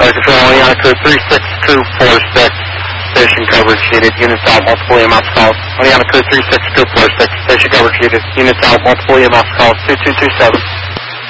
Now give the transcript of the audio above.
Control, Leon Crew 36246, station coverage needed, units out, multiple EMS calls. Leon Crew 36246, station coverage needed, units out, multiple EMS calls, 2227.